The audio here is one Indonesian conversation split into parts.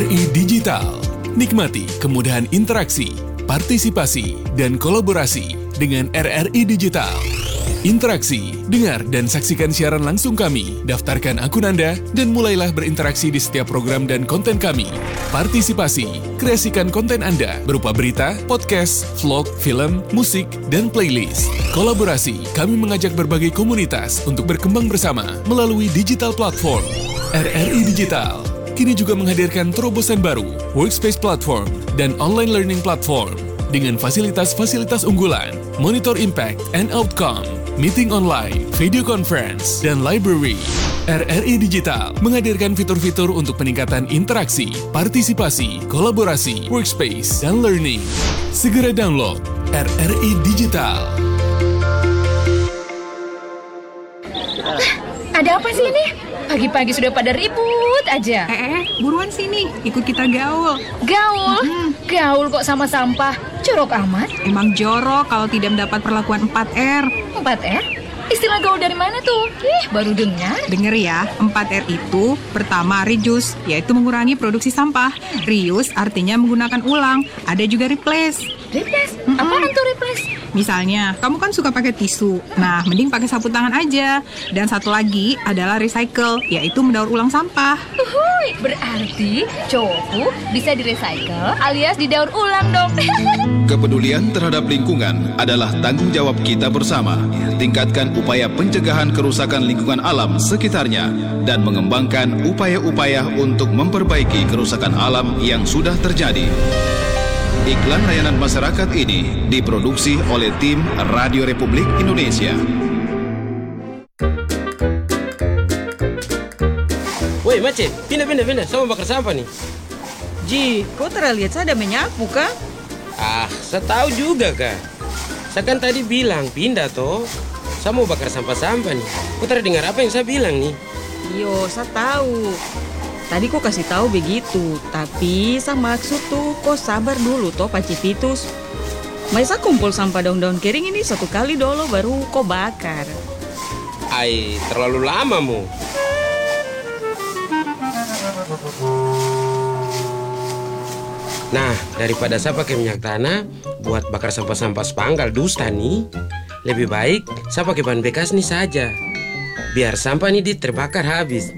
RRI Digital. Nikmati kemudahan interaksi, partisipasi, dan kolaborasi dengan RRI Digital. Interaksi, dengar dan saksikan siaran langsung kami, daftarkan akun Anda, dan mulailah berinteraksi di setiap program dan konten kami. Partisipasi, kreasikan konten Anda berupa berita, podcast, vlog, film, musik, dan playlist. Kolaborasi, kami mengajak berbagai komunitas untuk berkembang bersama melalui digital platform. RRI Digital kini juga menghadirkan terobosan baru, workspace platform, dan online learning platform dengan fasilitas-fasilitas unggulan, monitor impact and outcome, meeting online, video conference, dan library. RRI Digital menghadirkan fitur-fitur untuk peningkatan interaksi, partisipasi, kolaborasi, workspace, dan learning. Segera download RRI Digital. Ada apa sih ini? Pagi-pagi sudah pada ribut aja. Buruan sini, ikut kita gaul. Gaul? Gaul kok sama sampah? Jorok amat. Emang jorok kalau tidak mendapat perlakuan 4R. 4R? Istilah gaul dari mana tuh? Baru dengar. Dengar ya, 4R itu pertama reduce, yaitu mengurangi produksi sampah. Reuse artinya menggunakan ulang. Ada juga replace. Replace? Apaan tuh replace? Misalnya, kamu kan suka pakai tisu. Nah, mending pakai sapu tangan aja. Dan satu lagi adalah recycle, yaitu mendaur ulang sampah. Berarti cowokku bisa di-recycle alias didaur ulang dong. Kepedulian terhadap lingkungan adalah tanggung jawab kita bersama. Tingkatkan upaya pencegahan kerusakan lingkungan alam sekitarnya dan mengembangkan upaya-upaya untuk memperbaiki kerusakan alam yang sudah terjadi. Iklan layanan masyarakat ini diproduksi oleh tim Radio Republik Indonesia. Woi Mace, pindah, sama bakar sampah nih. Ji, kau terlihat saya ada menyapu kah? Saya tahu juga kak. Saya kan tadi bilang pindah toh. Saya mau bakar sampah-sampah nih. Kau terdengar apa yang saya bilang nih? Yo, saya tahu. Tadi kau kasih tahu begitu, tapi saya maksud tuh kau sabar dulu toh Pak Cipitus. Masa kumpul sampah daun-daun kering ini satu kali dulu baru kau bakar. Terlalu lama mu. Nah, daripada saya pakai minyak tanah buat bakar sampah-sampah spanggal dusta nih, lebih baik saya pakai bahan bekas nih saja. Biar sampah ini terbakar habis.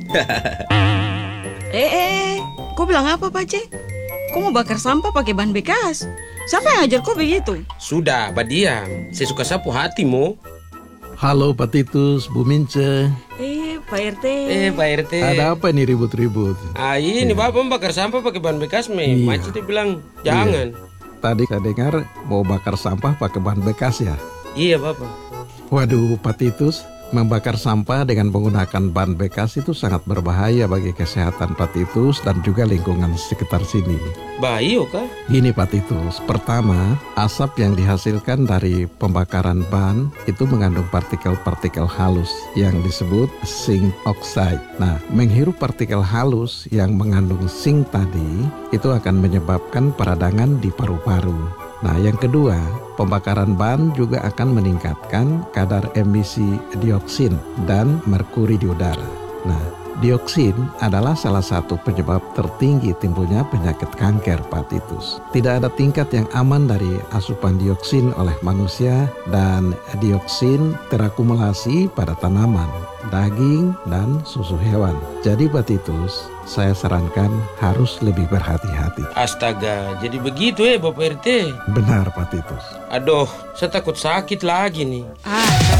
Kau bilang apa Pak C? Kau mau bakar sampah pakai bahan bekas? Siapa yang ajar kau begitu? Sudah, diam. Saya suka sapu hatimu. Halo Pak Titus, Bu Mince. Pak RT. Pak RT. Ada apa nih ribut-ribut? Ini Bapak bakar sampah pakai bahan bekas, Iya. Maci tuh bilang, jangan. Tadi saya dengar mau bakar sampah pakai bahan bekas ya? Iya, Bapak. Waduh, Pak Titus, membakar sampah dengan menggunakan bahan bekas itu sangat berbahaya bagi kesehatan Pak Titus dan juga lingkungan sekitar sini. Bahaya kah? Gini Pak Titus, pertama, asap yang dihasilkan dari pembakaran ban itu mengandung partikel-partikel halus yang disebut zinc oxide. Nah, menghirup partikel halus yang mengandung zinc tadi itu akan menyebabkan peradangan di paru-paru. Nah, yang kedua, pembakaran ban juga akan meningkatkan kadar emisi dioksin dan merkuri di udara. Nah, dioksin adalah salah satu penyebab tertinggi timbulnya penyakit kanker, Pak Titus. Tidak ada tingkat yang aman dari asupan dioksin oleh manusia dan dioksin terakumulasi pada tanaman, daging, dan susu hewan. Jadi Pak Titus, saya sarankan harus lebih berhati-hati. Astaga, jadi begitu Bapak RT? Benar Pak Titus. Aduh, saya takut sakit lagi nih.